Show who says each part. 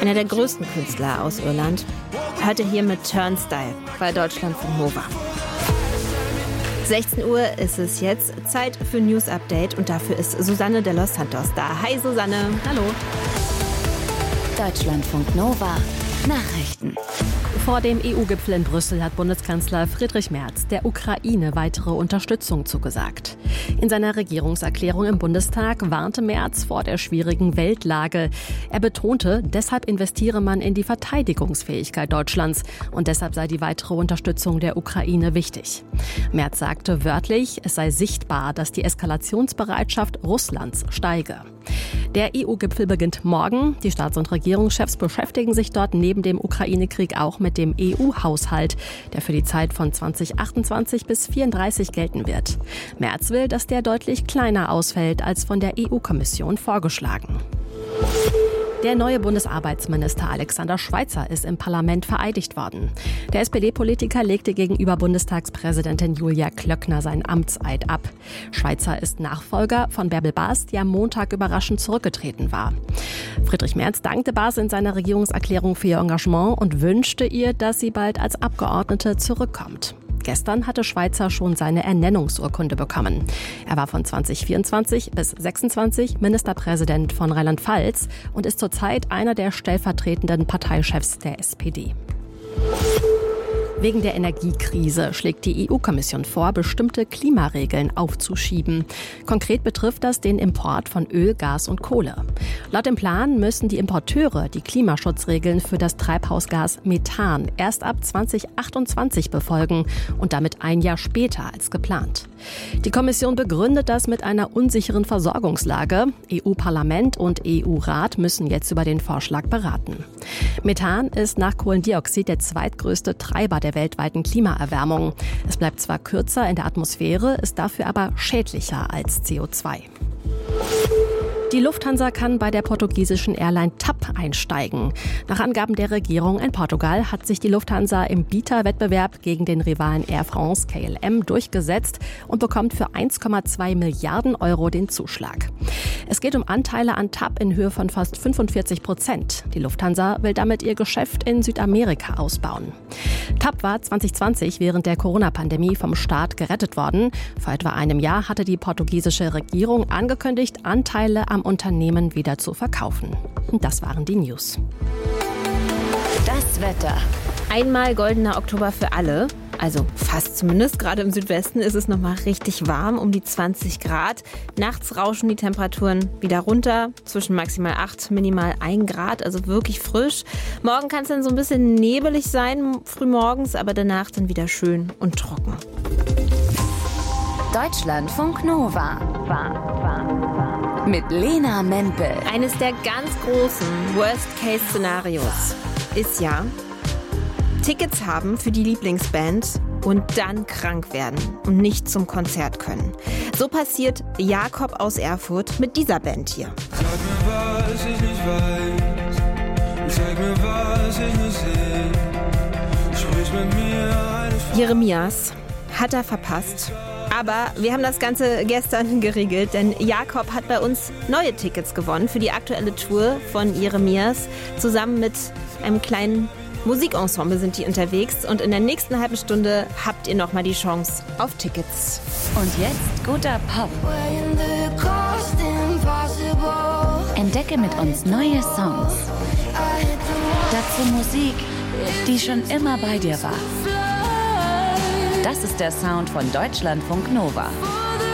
Speaker 1: einer der größten Künstler aus Irland. Heute hier mit Turnstile bei Deutschlandfunk Nova. 16 Uhr ist es jetzt, Zeit für News Update und dafür ist Susanne de los Santos da. Hi Susanne.
Speaker 2: Hallo.
Speaker 3: Deutschlandfunk Nova Nachrichten.
Speaker 2: Vor dem EU-Gipfel in Brüssel hat Bundeskanzler Friedrich Merz der Ukraine weitere Unterstützung zugesagt. In seiner Regierungserklärung im Bundestag warnte Merz vor der schwierigen Weltlage. Er betonte, deshalb investiere man in die Verteidigungsfähigkeit Deutschlands und deshalb sei die weitere Unterstützung der Ukraine wichtig. Merz sagte wörtlich, es sei sichtbar, dass die Eskalationsbereitschaft Russlands steige. Der EU-Gipfel beginnt morgen. Die Staats- und Regierungschefs beschäftigen sich dort neben dem Ukraine-Krieg auch mit dem EU-Haushalt, der für die Zeit von 2028 bis 2034 gelten wird. Merz will, dass der deutlich kleiner ausfällt als von der EU-Kommission vorgeschlagen. Der neue Bundesarbeitsminister Alexander Schweitzer ist im Parlament vereidigt worden. Der SPD-Politiker legte gegenüber Bundestagspräsidentin Julia Klöckner seinen Amtseid ab. Schweitzer ist Nachfolger von Bärbel Baas, die am Montag überraschend zurückgetreten war. Friedrich Merz dankte Baas in seiner Regierungserklärung für ihr Engagement und wünschte ihr, dass sie bald als Abgeordnete zurückkommt. Gestern hatte Schweitzer schon seine Ernennungsurkunde bekommen. Er war von 2024 bis 2026 Ministerpräsident von Rheinland-Pfalz und ist zurzeit einer der stellvertretenden Parteichefs der SPD. Wegen der Energiekrise schlägt die EU-Kommission vor, bestimmte Klimaregeln aufzuschieben. Konkret betrifft das den Import von Öl, Gas und Kohle. Laut dem Plan müssen die Importeure die Klimaschutzregeln für das Treibhausgas Methan erst ab 2028 befolgen und damit ein Jahr später als geplant. Die Kommission begründet das mit einer unsicheren Versorgungslage. EU-Parlament und EU-Rat müssen jetzt über den Vorschlag beraten. Methan ist nach Kohlendioxid der zweitgrößte Treiber der weltweiten Klimaerwärmung. Es bleibt zwar kürzer in der Atmosphäre, ist dafür aber schädlicher als CO2. Die Lufthansa kann bei der portugiesischen Airline TAP einsteigen. Nach Angaben der Regierung in Portugal hat sich die Lufthansa im Bieterwettbewerb gegen den Rivalen Air France KLM durchgesetzt und bekommt für 1,2 Milliarden Euro den Zuschlag. Es geht um Anteile an TAP in Höhe von fast 45%. Die Lufthansa will damit ihr Geschäft in Südamerika ausbauen. TAP war 2020 während der Corona-Pandemie vom Staat gerettet worden. Vor etwa einem Jahr hatte die portugiesische Regierung angekündigt, Anteile am Unternehmen wieder zu verkaufen. Und das waren die News.
Speaker 3: Das Wetter.
Speaker 1: Einmal goldener Oktober für alle. Also fast zumindest. Gerade im Südwesten ist es nochmal richtig warm, um die 20 Grad. Nachts rauschen die Temperaturen wieder runter, zwischen maximal 8, minimal 1 Grad, also wirklich frisch. Morgen kann es dann so ein bisschen nebelig sein, frühmorgens, aber danach dann wieder schön und trocken.
Speaker 3: Deutschlandfunk Nova. Mit Lena Mempel.
Speaker 1: Eines der ganz großen Worst-Case-Szenarios ist ja, Tickets haben für die Lieblingsband und dann krank werden und nicht zum Konzert können. So passiert Jakob aus Erfurt mit dieser Band hier.
Speaker 4: Sag mir, was ich nicht weiß. Sag mir, was ich nicht sehe. Sprich mit mir.
Speaker 1: Jeremias hat er verpasst. Aber wir haben das Ganze gestern geregelt, denn Jakob hat bei uns neue Tickets gewonnen für die aktuelle Tour von Jeremias. Zusammen mit einem kleinen Musikensemble sind die unterwegs und in der nächsten halben Stunde habt ihr nochmal die Chance auf Tickets.
Speaker 3: Und jetzt guter Pop. Entdecke mit uns neue Songs. Dazu Musik, die schon immer bei dir war. Das ist der Sound von Deutschlandfunk Nova.